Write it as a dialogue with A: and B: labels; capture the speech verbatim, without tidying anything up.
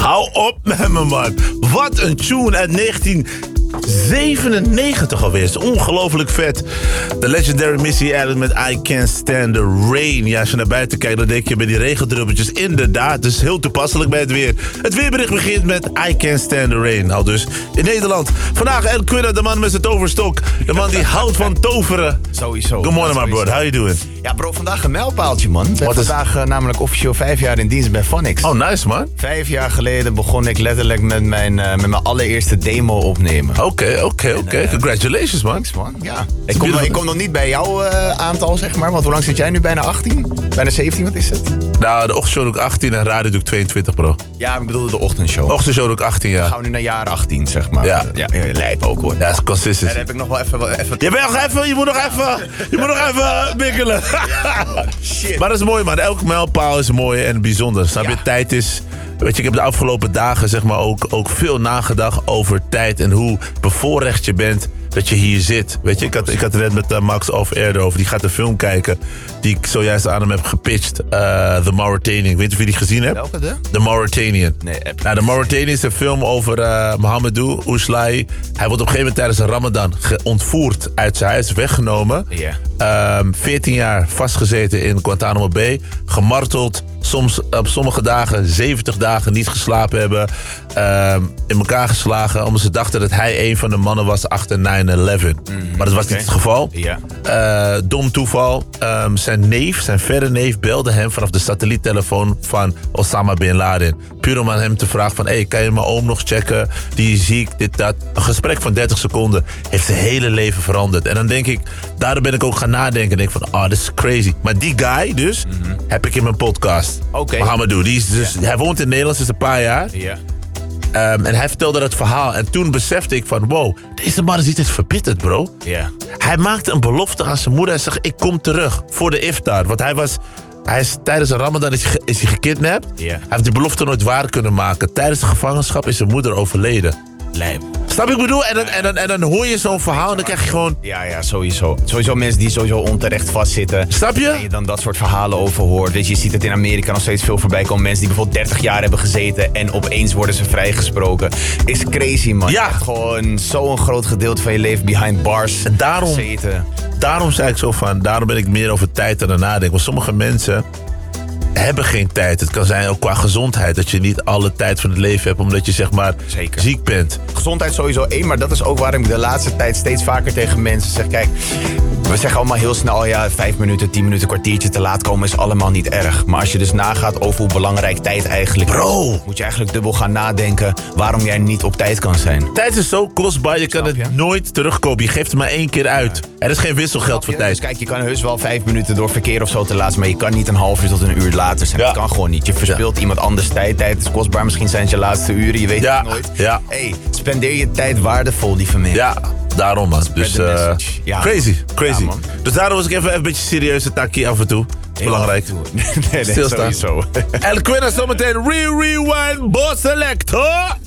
A: Hou op met me, man. Wat een tune uit negentien zevenennegentig alweer. Is ongelooflijk vet. De legendary Missy Elliott met I Can't Stand the Rain. Ja, als je naar buiten kijkt, dan denk je bij die regendruppeltjes. Inderdaad, dus heel toepasselijk bij het weer. Het weerbericht begint met I Can't Stand the Rain. Al dus in Nederland. Vandaag El Quilla, de man met zijn toverstok. De man die houdt van toveren.
B: Sowieso.
A: Good morning, my brother. How you doing?
B: Ja, bro, vandaag een mijlpaaltje, man. Ik ben
A: Wat is-
B: vandaag uh, namelijk officieel vijf jaar in dienst bij Phonics.
A: Oh, nice, man.
B: Vijf jaar geleden begon ik letterlijk met mijn, uh, met mijn allereerste demo opnemen.
A: Oké, oké, oké. Congratulations, man.
B: Thanks, man. Ja. Ik, kom, ik kom nog niet bij jouw uh, aantal, zeg maar. Want hoe lang zit jij nu? Bijna achttien? Bijna zeventien, wat is het?
A: Nou, de ochtendshow doe ik achttien en radio doe ik tweeëntwintig, bro.
B: Ja, ik bedoelde de ochtendshow.
A: Ochtendshow doe ik achttien, ja.
B: Dan gaan we nu naar jaar achttien, zeg maar.
A: Ja.
B: Ja, ja, lijp ook, hoor.
A: Ja, dat is
B: En
A: consistency.
B: dan heb ik nog wel even... wel even...
A: Je bent nog even, je moet nog even, je moet nog even bikkelen.
B: Shit.
A: Maar dat is mooi, man. Elke mijlpaal is mooi en bijzonder. Snap je?
B: Ja.
A: Tijd is... Weet je, ik heb de afgelopen dagen zeg maar ook, ook veel nagedacht over tijd en hoe bevoorrecht je bent dat je hier zit. Weet je, ik had, ik had het net met uh, Max off-air over. Die gaat de film kijken die ik zojuist aan hem heb gepitcht. Uh, The Mauritanian. Ik weet niet of je die gezien hebt.
B: Welke de?
A: The Mauritanian.
B: Nee, heb ik
A: Nou, The Mauritanian is een film over uh, Mohamedou Oushlahi. Hij wordt op een gegeven moment tijdens een Ramadan ge- ontvoerd uit zijn huis, weggenomen.
B: Ja.
A: Um, veertien jaar vastgezeten in Guantanamo Bay. Gemarteld. Soms op sommige dagen, zeventig dagen niet geslapen hebben. Um, in elkaar geslagen. Omdat ze dachten dat hij een van de mannen was achter nine eleven. Mm, maar dat was
B: okay.
A: niet het geval.
B: Ja.
A: Uh, dom toeval. Um, zijn neef, zijn verre neef, belde hem vanaf de satelliettelefoon van Osama Bin Laden. Puur om aan hem te vragen van... Hey, kan je mijn oom nog checken? Die is ziek, dit, dat. Een gesprek van dertig seconden heeft zijn hele leven veranderd. En dan denk ik... Daardoor ben ik ook gaan nadenken. En denk van, oh, this is crazy. Maar die guy dus, mm-hmm. heb ik in mijn podcast.
B: Oké. Okay.
A: Mohamedou. Die is dus, ja. Hij woont in Nederland sinds een paar jaar.
B: Ja.
A: Um, en hij vertelde dat verhaal. En toen besefte ik van, wow, deze man is iets verbitterd, bro.
B: Ja.
A: Hij maakte een belofte aan zijn moeder en zegt, ik kom terug voor de iftar. Want hij was, hij is tijdens een Ramadan is hij, is hij gekidnapt.
B: Ja.
A: Hij heeft die belofte nooit waar kunnen maken. Tijdens de gevangenschap is zijn moeder overleden.
B: Lijp.
A: Snap je wat ik bedoel? En dan, en, dan, en dan hoor je zo'n verhaal en dan krijg je gewoon...
B: Ja, ja, sowieso. Sowieso mensen die sowieso onterecht vastzitten.
A: Snap je?
B: En je dan dat soort verhalen over hoort. Weet je, je ziet het in Amerika nog steeds veel voorbij komen. Mensen die bijvoorbeeld dertig jaar hebben gezeten en opeens worden ze vrijgesproken. Is crazy, man.
A: Ja.
B: Je hebt gewoon zo'n groot gedeelte van je leven behind bars
A: En daarom,
B: gezeten.
A: daarom zei ik zo van, daarom ben ik meer over tijd aan het nadenken. Want sommige mensen hebben geen tijd. Het kan zijn ook qua gezondheid dat je niet alle tijd van het leven hebt omdat je zeg maar
B: Zeker.
A: ziek bent.
B: Gezondheid sowieso één, maar dat is ook waarom ik de laatste tijd steeds vaker tegen mensen zeg, kijk, we zeggen allemaal heel snel, ja, vijf minuten, tien minuten, kwartiertje te laat komen is allemaal niet erg. Maar als je dus nagaat over hoe belangrijk tijd eigenlijk is,
A: Bro.
B: moet je eigenlijk dubbel gaan nadenken waarom jij niet op tijd kan zijn.
A: Tijd is zo kostbaar, je kan
B: Snap je?
A: het nooit terugkopen. Je geeft het maar één keer uit. Er is geen wisselgeld voor
B: Ja,
A: tijd.
B: dus kijk, je kan heus wel vijf minuten door verkeer of zo te laten, maar je kan niet een half uur tot een uur later zijn.
A: Ja.
B: Dat kan gewoon niet. Je verspilt iemand anders tijd. Tijd is kostbaar. Misschien zijn het je laatste uren. Je weet
A: Ja,
B: het nooit.
A: ja.
B: Hey, spendeer je tijd waardevol, lieve mensen.
A: Ja, daarom man. Dus
B: the
A: uh,
B: message. Ja.
A: crazy, crazy.
B: Ja, man.
A: Dus daarom was ik even, even een beetje serieuze takkie af en toe.
B: Heel
A: Belangrijk.
B: af en toe. nee, nee,
A: Stilstaan.
B: sowieso.
A: El Quilla zometeen re-rewind boss select, hoor.